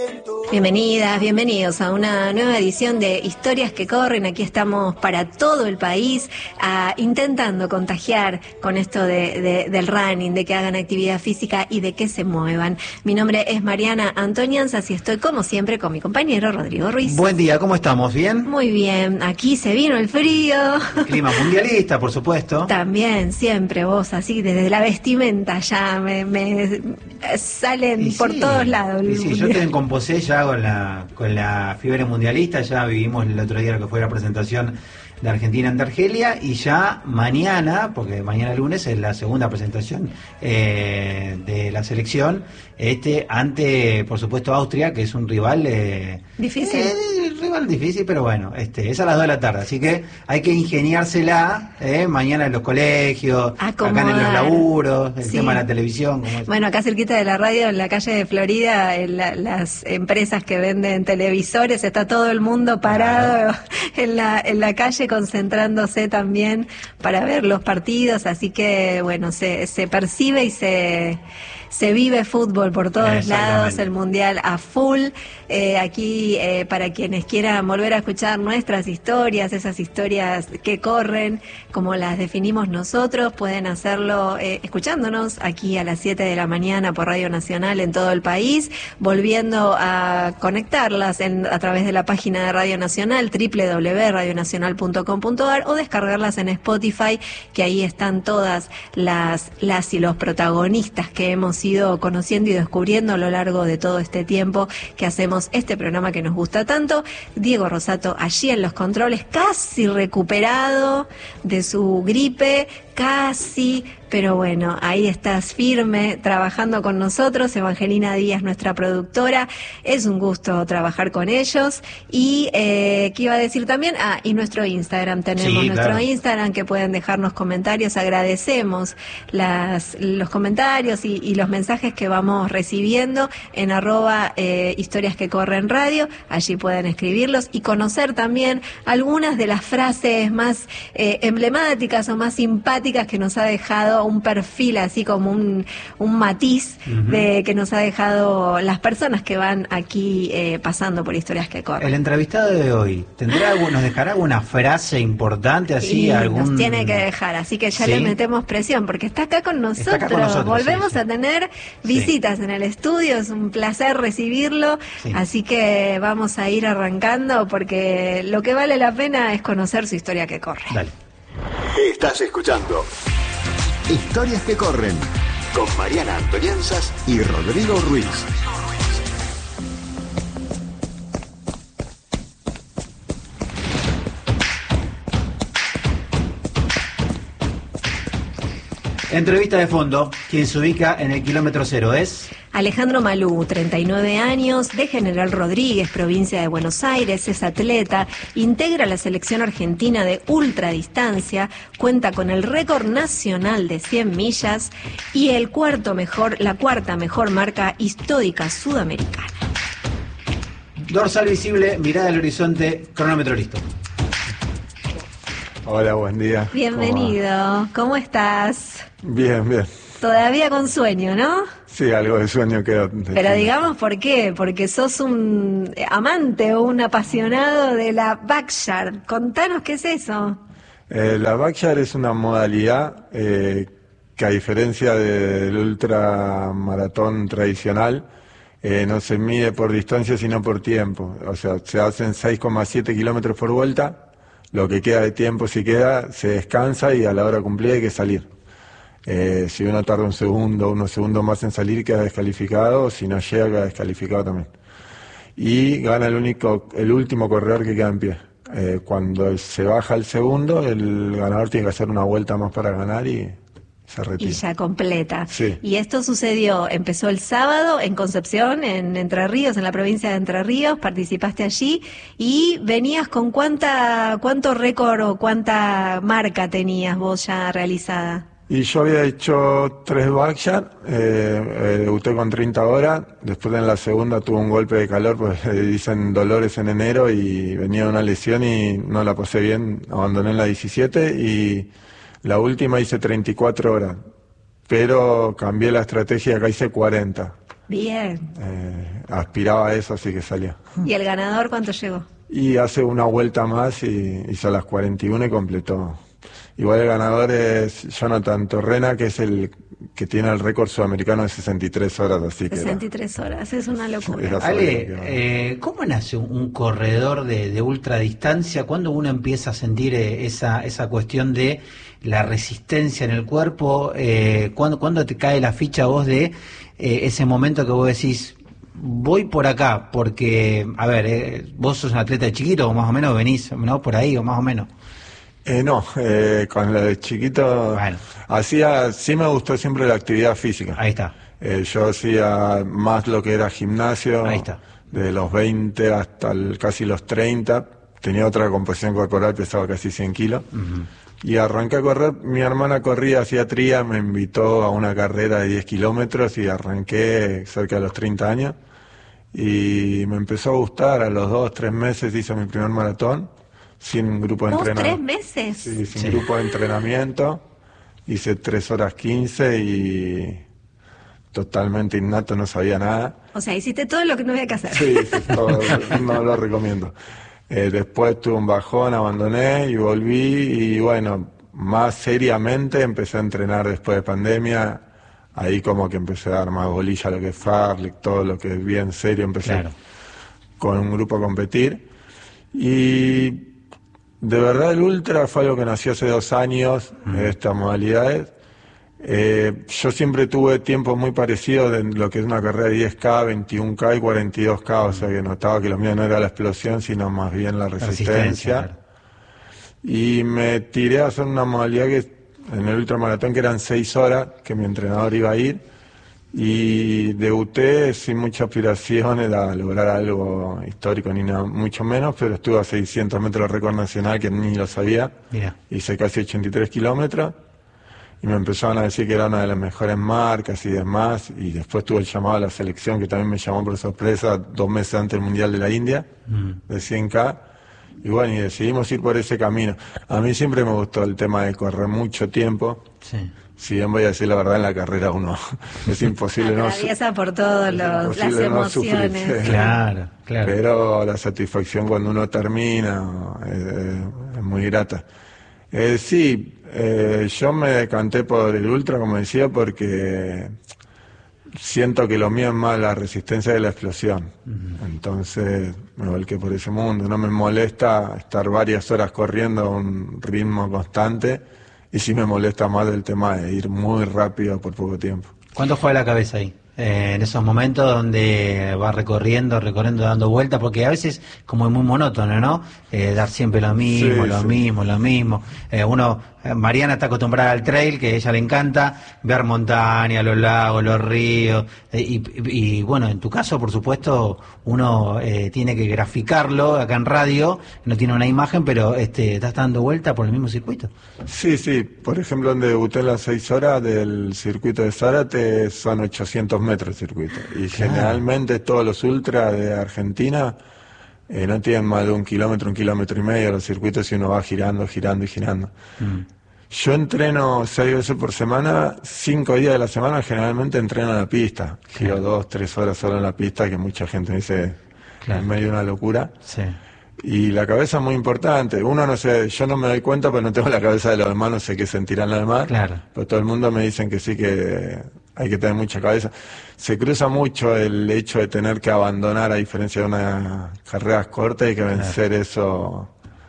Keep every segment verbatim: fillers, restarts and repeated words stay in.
Bienvenidas, bienvenidos a una nueva edición de Historias que Corren. Aquí estamos para todo el país, a, intentando contagiar con esto de, de, del running, de que hagan actividad física y de que se muevan. Mi nombre es Mariana Antonianzas y estoy como siempre con mi compañero Rodrigo Ruiz. Buen día, ¿cómo estamos? ¿Bien? Muy bien, aquí se vino el frío. El clima mundialista, por supuesto. También, siempre vos, así desde la vestimenta ya me, me salen y por sí, todos lados. Y sí, yo te encomposé ya con la, con la fiebre mundialista, ya vivimos el otro día lo que fue la presentación de Argentina ante Argelia, y ya mañana, porque mañana lunes es la segunda presentación eh, de la selección, este ante, por supuesto, Austria, que es un rival eh, difícil. Eh, rival difícil, pero bueno, este es a las dos de la tarde, así que hay que ingeniársela eh, mañana en los colegios, acomodar. acá en los laburos, el sí. tema de la televisión. Como bueno, acá cerquita de la radio, en la calle de Florida, en la, las empresas que venden televisores, está todo el mundo parado claro. en la en la calle concentrándose también para ver los partidos, así que bueno, se, se percibe y se se vive fútbol por todos lados, el mundial a full. Eh, aquí, eh, para quienes quieran volver a escuchar nuestras historias, esas historias que corren, como las definimos nosotros, pueden hacerlo eh, escuchándonos aquí a las siete de la mañana por Radio Nacional en todo el país, volviendo a conectarlas en, a través de la página de Radio Nacional, doble u doble u doble u punto radio nacional punto com punto a r, o descargarlas en Spotify, que ahí están todas las, las y los protagonistas que hemos ido conociendo y descubriendo a lo largo de todo este tiempo que hacemos este programa que nos gusta tanto. Diego Rosato allí en los controles, casi recuperado de su gripe, casi, pero bueno, ahí estás firme, trabajando con nosotros. Evangelina Díaz, nuestra productora, es un gusto trabajar con ellos. Y, eh, ¿qué iba a decir también? Ah, y nuestro Instagram, tenemos sí, nuestro claro. Instagram, que pueden dejarnos comentarios. Agradecemos las, los comentarios y, y los mensajes que vamos recibiendo en arroba eh, historias que corren radio. Allí pueden escribirlos y conocer también algunas de las frases más eh, emblemáticas o más simpáticas que nos ha dejado, un perfil así como un, un matiz uh-huh. de que nos ha dejado las personas que van aquí eh, pasando por Historias que Corren. El entrevistado de hoy, ¿tendrá algo, nos dejará alguna frase importante así? Y algún... nos tiene que dejar, así que ya ¿Sí? le metemos presión, porque está acá con nosotros. Acá con nosotros Volvemos sí, sí. a tener visitas sí. en el estudio, es un placer recibirlo, sí. así que vamos a ir arrancando, porque lo que vale la pena es conocer su historia que corre. Dale. Estás escuchando Historias que Corren con Mariana Antonianzas y Rodrigo Ruiz. Entrevista de fondo, quien se ubica en el kilómetro cero es... Alejandro Malú, treinta y nueve años, de General Rodríguez, provincia de Buenos Aires, es atleta, integra la selección argentina de ultradistancia, cuenta con el récord nacional de cien millas y el cuarto mejor, la cuarta mejor marca histórica sudamericana. Dorsal visible, mirada al horizonte, cronómetro listo. Hola, buen día. Bienvenido, ¿cómo, ¿cómo estás? Bien, bien. Todavía con sueño, ¿no? Sí, algo de sueño quedó. Pero digamos, ¿por qué? Porque sos un amante o un apasionado de la backyard. Contanos qué es eso. Eh, la backyard es una modalidad eh, que, a diferencia del ultramaratón tradicional, eh, no se mide por distancia sino por tiempo. O sea, se hacen seis coma siete kilómetros por vuelta. Lo que queda de tiempo, si queda, se descansa y a la hora cumplida hay que salir. Eh, si uno tarda un segundo, unos segundos más en salir, queda descalificado. Si no llega, queda descalificado también. Y gana el único, el último corredor que queda en pie. Eh, cuando se baja el segundo, el ganador tiene que hacer una vuelta más para ganar y se retira. Y ya completa. Sí. Y esto sucedió, empezó el sábado en Concepción, en Entre Ríos, en la provincia de Entre Ríos, participaste allí y venías con cuánta, cuánto récord o cuánta marca tenías vos ya realizada. Y yo había hecho tres backyard, eh, eh, debuté con treinta horas, después en la segunda tuve un golpe de calor, pues eh, dicen dolores en enero y venía una lesión y no la pasé bien, abandoné en la diecisiete y la última hice treinta y cuatro horas, pero cambié la estrategia, acá hice cuarenta. Bien. Eh, aspiraba a eso, así que salió. ¿Y el ganador cuánto llegó? Y hace una vuelta más y hizo las cuarenta y uno y completó. Igual el ganador es Jonathan Torrena, que es el que tiene el récord sudamericano de sesenta y tres horas, así que sesenta y tres era, horas, es una locura. era Ale, sobre- eh, ¿cómo nace un, un corredor de, de ultradistancia? ¿Cuándo uno empieza a sentir eh, esa, esa cuestión de la resistencia en el cuerpo? Eh, ¿cuándo, ¿Cuándo te cae la ficha vos de eh, ese momento que vos decís, voy por acá? Porque, a ver, eh, vos sos un atleta de chiquito, o más o menos venís, ¿no? Por ahí, o más o menos. Eh, no, eh, con lo de chiquito, Bueno. hacía, sí me gustó siempre la actividad física. Ahí está. Eh, yo hacía más lo que era gimnasio, Ahí está. de los veinte hasta el- casi los treinta, tenía otra composición corporal, pesaba casi cien kilos, Ujú. y arranqué a correr, mi hermana corría, hacía tría, me invitó a una carrera de diez kilómetros y arranqué cerca de los treinta años, y me empezó a gustar, a los dos, tres meses hice mi primer maratón, sin grupo de ¿Dos, tres entrenamiento. meses? Sí, sin Sí. grupo de entrenamiento, hice tres horas quince y totalmente innato, no sabía nada. O sea, hiciste todo lo que no había que hacer. Sí, sí, todo, no lo recomiendo. Eh, después tuve un bajón, abandoné y volví y bueno, más seriamente empecé a entrenar después de pandemia. Ahí como que empecé a dar más bolilla a lo que es Farlek, todo lo que es bien serio, empecé Claro. con un grupo a competir. Y de verdad el ultra fue algo que nació hace dos años, estas modalidades. Eh, yo siempre tuve tiempos muy parecidos de lo que es una carrera de diez K, veintiún K y cuarenta y dos K, o sea que notaba que lo mío no era la explosión, sino más bien la La resistencia. claro. Y me tiré a hacer una modalidad que en el ultramaratón que eran seis horas, que mi entrenador iba a ir, y debuté sin mucha aspiración, era lograr algo histórico ni nada, mucho menos, pero estuve a seiscientos metros de récord nacional que ni lo sabía, Mira. hice casi ochenta y tres kilómetros, y me empezaron a decir que era una de las mejores marcas y demás, y después tuve el llamado a la selección, que también me llamó por sorpresa, dos meses antes del Mundial de la India, Mm. de cien K, y bueno, y decidimos ir por ese camino. A mí siempre me gustó el tema de correr mucho tiempo. Sí. Si bien voy a decir la verdad, en la carrera uno es imposible no su- Atraviesa por todas las imposible no sufrir, emociones. sí. Claro, claro. Pero la satisfacción cuando uno termina eh, es muy grata. Eh, sí, eh, yo me decanté por el ultra, como decía, porque siento que lo mío es más la resistencia de la explosión. Entonces me volqué por ese mundo. No me molesta estar varias horas corriendo a un ritmo constante, y sí me molesta más el tema de ir muy rápido por poco tiempo. ¿Cuánto juega la cabeza ahí? Eh, en esos momentos donde va recorriendo, recorriendo, dando vueltas, porque a veces como es muy monótono, ¿no? Eh, dar siempre lo mismo, Sí, lo sí. mismo, lo mismo. Eh, uno, eh, Mariana está acostumbrada al trail, que a ella le encanta ver montañas, los lagos, los ríos, eh, y, y, y, bueno, en tu caso, por supuesto, uno eh, tiene que graficarlo acá en radio, no tiene una imagen, pero este, estás dando vuelta por el mismo circuito. Sí, sí. Por ejemplo, donde debuté en las seis horas del circuito de Zárate son ochocientos metros el circuito. Y Claro. generalmente todos los ultras de Argentina eh, no tienen más de un kilómetro, un kilómetro y medio los circuitos, y uno va girando, girando y girando. Mm. Yo entreno seis veces por semana, cinco días de la semana generalmente entreno en la pista. Giro Claro. dos, tres horas solo en la pista, que mucha gente dice Claro. en medio de una locura. Sí. Y la cabeza es muy importante. Uno no sé, yo no me doy cuenta, pero no tengo la cabeza de los demás, no sé qué sentirán los demás. Claro. Pero todo el mundo me dicen que sí, que hay que tener mucha cabeza. Se cruza mucho el hecho de tener que abandonar, a diferencia de unas carreras cortas, hay que vencer eso,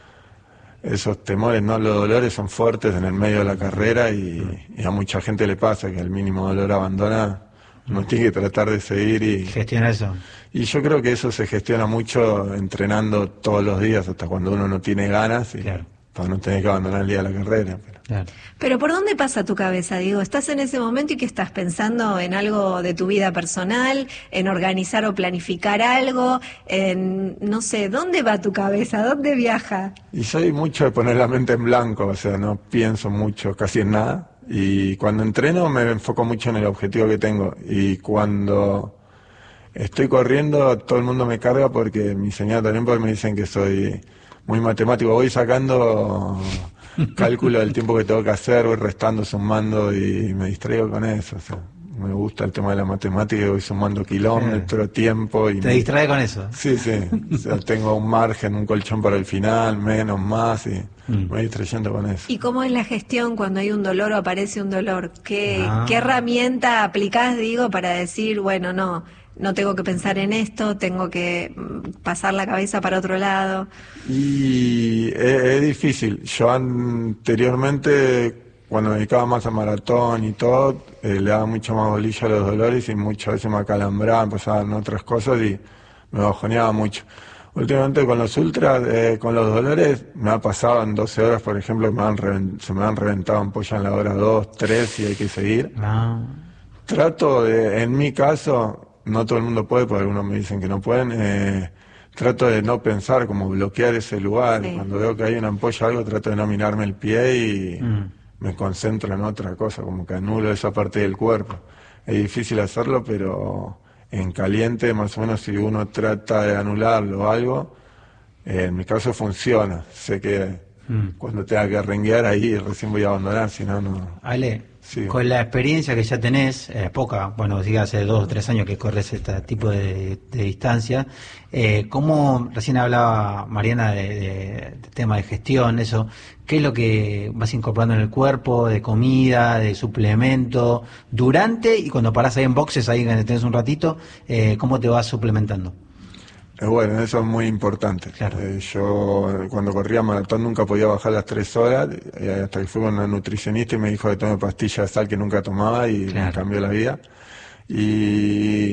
esos temores, ¿no? Los dolores son fuertes en el medio de la carrera, y, y a mucha gente le pasa que al mínimo dolor abandona. Uno tiene que tratar de seguir y... Gestiona eso. Y yo creo que eso se gestiona mucho entrenando todos los días, hasta cuando uno no tiene ganas, y Claro. para no tener que abandonar el día de la carrera. Pero... Claro. Pero ¿por dónde pasa tu cabeza, Diego? ¿Estás en ese momento y que estás pensando en algo de tu vida personal, en organizar o planificar algo, en, no sé, ¿dónde va tu cabeza? ¿Dónde viaja? Y soy mucho de poner la mente en blanco, o sea, no pienso mucho, casi en nada. Y cuando entreno me enfoco mucho en el objetivo que tengo. Y cuando estoy corriendo, todo el mundo me carga porque mi señora también, porque me dicen que soy muy matemático. Voy sacando cálculo del tiempo que tengo que hacer, voy restando, sumando, y me distraigo con eso. O sea, me gusta el tema de la matemática, voy sumando kilómetros, eh, tiempo. Y ¿Te distrae con eso? Sí, sí. O sea, tengo un margen, un colchón para el final, menos, más, y mm. me voy distrayendo con eso. ¿Y cómo es la gestión cuando hay un dolor o aparece un dolor? ¿Qué, ah. ¿qué herramienta aplicás, digo, para decir, bueno, no, no tengo que pensar en esto, tengo que pasar la cabeza para otro lado? Y es, es difícil. Yo anteriormente, cuando me dedicaba más a maratón y todo, eh, le daba mucho más bolilla a los dolores y muchas veces me acalambraban, pasaban otras cosas y me bajoneaba mucho. Últimamente con los ultras, eh, con los dolores, me ha pasado en doce horas, por ejemplo, me han revent- se me han reventado ampollas en la hora dos, tres y hay que seguir. No. Trato de, en mi caso, no todo el mundo puede, porque algunos me dicen que no pueden, eh, trato de no pensar, como bloquear ese lugar. Sí. Cuando veo que hay una ampolla o algo, trato de no mirarme el pie y mm. me concentro en otra cosa, como que anulo esa parte del cuerpo. Es difícil hacerlo, pero en caliente, más o menos, si uno trata de anularlo o algo, eh, en mi caso funciona. Sé que mm. cuando tenga que renguear ahí recién voy a abandonar, si no, no... Ale, sí. Con la experiencia que ya tenés, eh, poca, bueno, sí, hace dos o tres años que corres este tipo de, de distancia, eh, ¿cómo, recién hablaba Mariana de, de, de tema de gestión, eso, qué es lo que vas incorporando en el cuerpo, de comida, de suplemento, durante y cuando parás ahí en boxes, ahí que tenés un ratito, eh, ¿cómo te vas suplementando? Bueno, eso es muy importante. Claro. Eh, yo cuando corría maratón nunca podía bajar las tres horas, eh, hasta que fui con una nutricionista y me dijo que tome pastillas de sal que nunca tomaba y claro. me cambió la vida. Y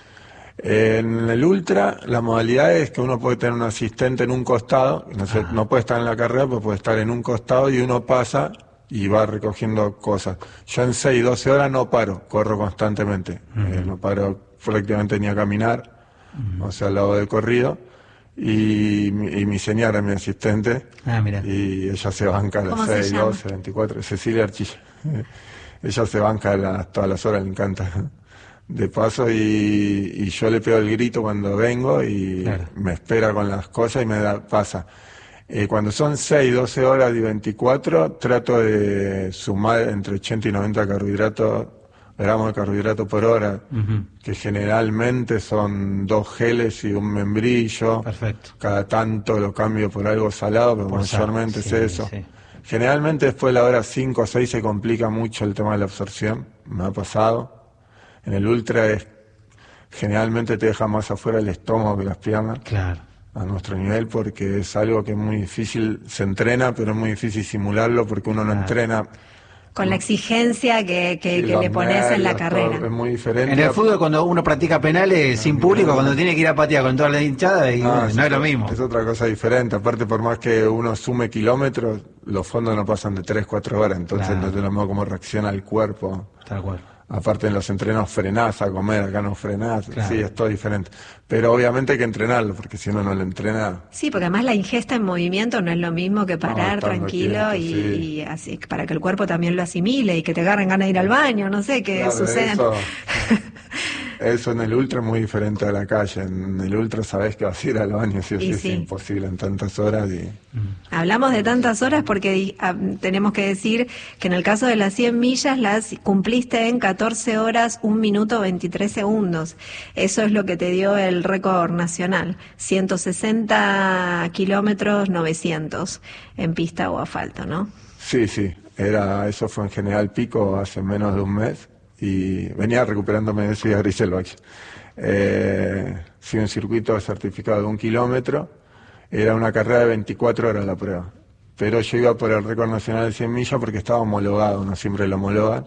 en el ultra la modalidad es que uno puede tener un asistente en un costado, no, sé, ah. no puede estar en la carrera, pero puede estar en un costado y uno pasa y va recogiendo cosas. Yo en seis, doce horas no paro, corro constantemente. Uh-huh. Eh, no paro prácticamente ni a caminar. Uh-huh. O sea, al lado del corrido, y, y mi señora, mi asistente, ah, mira. y ella se banca a las seis, doce, veinticuatro, Cecilia Archilla. Ella se banca a las, todas las horas, le encanta. De paso, y, y yo le pego el grito cuando vengo y claro. me espera con las cosas y me da, pasa. Eh, cuando son seis, doce horas y veinticuatro, trato de sumar entre ochenta y noventa carbohidratos, gramos de carbohidrato por hora, uh-huh. que generalmente son dos geles y un membrillo. Perfecto. Cada tanto lo cambio por algo salado, pero por mayormente sal, es sí, eso. Sí. Generalmente después de la hora cinco o seis se complica mucho el tema de la absorción, me ha pasado. En el ultra es, generalmente te deja más afuera el estómago que las piernas. Claro. A nuestro nivel, porque es algo que es muy difícil, se entrena, pero es muy difícil simularlo porque uno no claro. entrena. Con la exigencia que, que, que le pones medios, en la carrera. Es muy diferente. En el fútbol, cuando uno practica penales no, sin público, no, cuando tiene que ir a patear con toda la hinchada, y no, bueno, es, no es lo mismo. Es otra cosa diferente. Aparte, por más que uno sume kilómetros, los fondos no pasan de tres, cuatro horas, entonces claro. no te lo modo cómo reacciona el cuerpo. Tal cual. Aparte en los entrenos frenás a comer, acá no frenás, claro. sí, es todo diferente. Pero obviamente hay que entrenarlo, porque si uno no lo entrena... Sí, porque además la ingesta en movimiento no es lo mismo que parar no, tranquilo y, sí. y así, para que el cuerpo también lo asimile y que te agarren ganas de ir al baño, no sé, que claro, suceda. Eso, eso en el ultra es muy diferente a la calle. En el ultra sabés que vas a ir al baño, sí o sí, sí, es imposible en tantas horas. Y... Hablamos de tantas horas porque a, tenemos que decir que en el caso de las cien millas las cumpliste en catorce horas, un minuto veintitrés segundos. Eso es lo que te dio el récord nacional. ciento sesenta kilómetros, novecientos en pista o asfalto, ¿no? Sí, sí. Era, eso fue en General Pico hace menos de un mes. Y venía recuperándome de eso y a Griselbach. Eh, fui un circuito certificado de un kilómetro, era una carrera de veinticuatro horas la prueba, pero yo iba por el récord nacional de cien millas porque estaba homologado, no siempre lo homologan,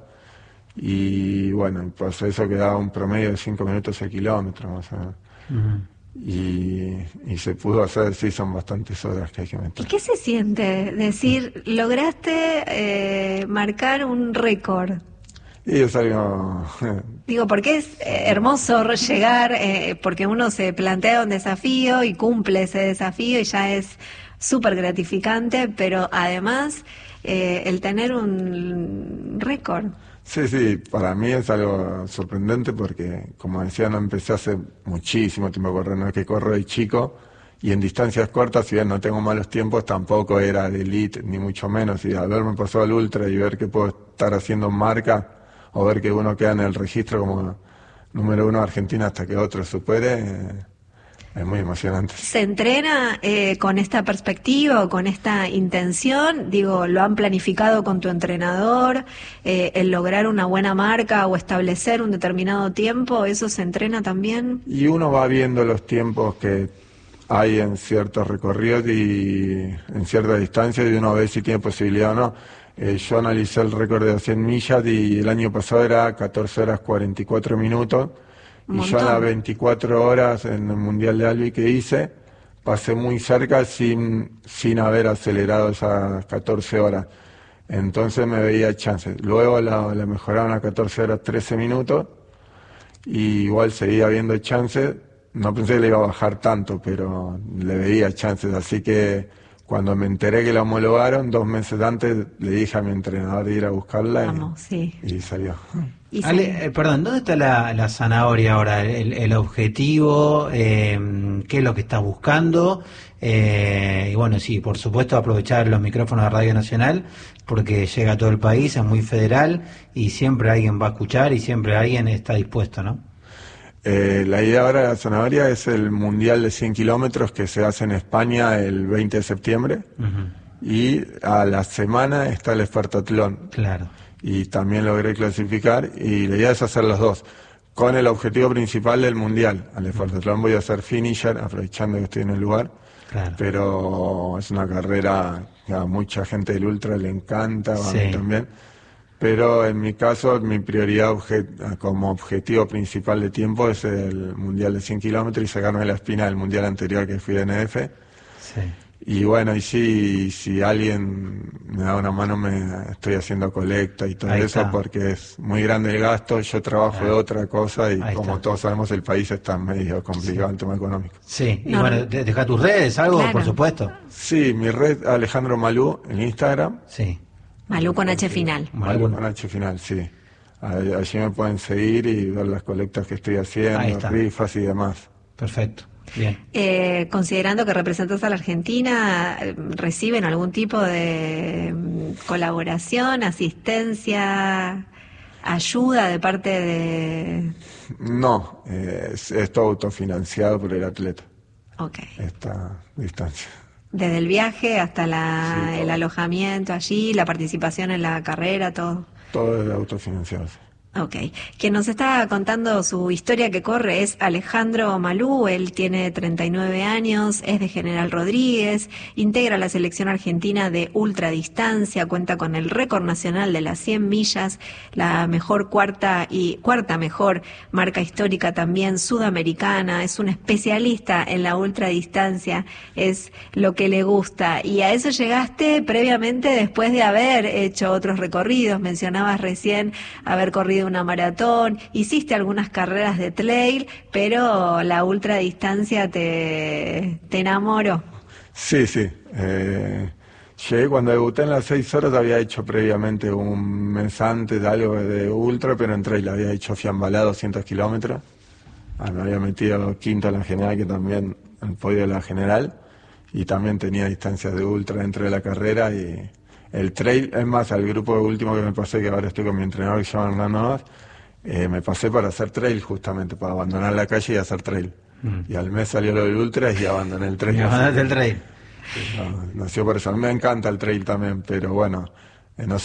y bueno, pues eso quedaba un promedio de cinco minutos el kilómetro, más o menos. Uh-huh. Y, y se pudo hacer, sí, son bastantes horas que hay que meter. ¿Y qué se siente decir, lograste eh, marcar un récord? Y es algo... Digo, porque es eh, hermoso llegar, eh, porque uno se plantea un desafío y cumple ese desafío y ya es súper gratificante, pero además eh, el tener un récord. Sí, sí, para mí es algo sorprendente porque, como decía, no empecé hace muchísimo tiempo a correr, no es que corro de chico, y en distancias cortas, si bien no tengo malos tiempos, tampoco era de elite, ni mucho menos, y al haberme pasado al ultra y ver que puedo estar haciendo marca, o ver que uno queda en el registro como número uno de Argentina hasta que otro supere, eh, es muy emocionante. ¿Se entrena eh, con esta perspectiva o con esta intención? Digo, ¿lo han planificado con tu entrenador? Eh, ¿El lograr una buena marca o establecer un determinado tiempo, eso se entrena también? Y uno va viendo los tiempos que hay en ciertos recorridos y en ciertas distancias y uno ve si tiene posibilidad o no. Eh, yo analicé el récord de cien millas y el año pasado era catorce horas cuarenta y cuatro minutos. Un y yo a las veinticuatro horas en el Mundial de Albi que hice, pasé muy cerca sin, sin haber acelerado esas catorce horas. Entonces me veía chances. Luego la, la mejoraron a catorce horas trece minutos y igual seguía viendo chances. No pensé que le iba a bajar tanto, pero le veía chances. Así que cuando me enteré que la homologaron, dos meses antes le dije a mi entrenador de ir a buscarla. Vamos, y, sí. y salió. Y Ale, sí. eh, perdón, ¿dónde está la, la zanahoria ahora? El, el objetivo, eh, ¿qué es lo que estás buscando? Eh, y bueno, sí, por supuesto aprovechar los micrófonos de Radio Nacional porque llega a todo el país, es muy federal y siempre alguien va a escuchar y siempre alguien está dispuesto, ¿no? Eh, la idea ahora de la zanahoria es el Mundial de cien kilómetros que se hace en España el veinte de septiembre. Uh-huh. Y a la semana está el Espartatlón. Claro. Y también logré clasificar y la idea es hacer los dos con el objetivo principal del Mundial. Al Espartatlón voy a hacer finisher aprovechando que estoy en el lugar. Claro. Pero es una carrera que a mucha gente del ultra le encanta, a Sí. mí también. Pero en mi caso, mi prioridad obje- como objetivo principal de tiempo es el Mundial de cien kilómetros y sacarme la espina del Mundial anterior que fui de N F. Sí. Y bueno, y sí, si alguien me da una mano, me estoy haciendo colecta y todo Ahí eso, está. porque es muy grande el gasto, yo trabajo Claro. de otra cosa y Ahí como está. todos sabemos el país está medio complicado en tema económico. Sí, y No, bueno, no. de- deja tus redes, algo, Claro. por supuesto. Sí, mi red Alejandro Malú en Instagram. Sí. Malú con H final. Malú con H final, sí. Ahí- Allí me pueden seguir y ver las colectas que estoy Ahí haciendo, está. rifas y demás. Perfecto. Bien. Eh, considerando que representas a la Argentina, eh, ¿reciben algún tipo de mm, colaboración, asistencia, ayuda de parte de...? No, eh, es, es todo autofinanciado por el atleta, Ok. esta distancia. Desde el viaje hasta la, Sí, todo. el alojamiento allí, la participación en la carrera, todo. Todo es autofinanciado. sí. Ok. Quien nos está contando su historia que corre es Alejandro Malú. Él tiene treinta y nueve años, es de General Rodríguez, integra la selección argentina de ultradistancia, cuenta con el récord nacional de las cien millas, la mejor cuarta y cuarta mejor marca histórica también sudamericana. Es un especialista en la ultradistancia, es lo que le gusta. Y a eso llegaste previamente después de haber hecho otros recorridos. Mencionabas recién haber corrido una maratón, hiciste algunas carreras de trail, pero la ultradistancia te, te enamoró. Sí, sí. Eh, llegué cuando debuté en las seis horas, había hecho previamente un mes antes de algo de ultra, pero en trail había hecho Fiambalá doscientos kilómetros. Ah, me había metido quinto en la general, que también el podio de la general, y también tenía distancias de ultra dentro de la carrera y el trail, es más, al grupo último que me pasé, que ahora estoy con mi entrenador que se llama Hernán Novas, eh, me pasé para hacer trail justamente, para abandonar la calle y hacer trail. Mm. Y al mes salió lo del ultra y abandoné el trail. Me así mandaste que- el trail. No, nació por eso. A mí me encanta el trail también, pero bueno, eh, no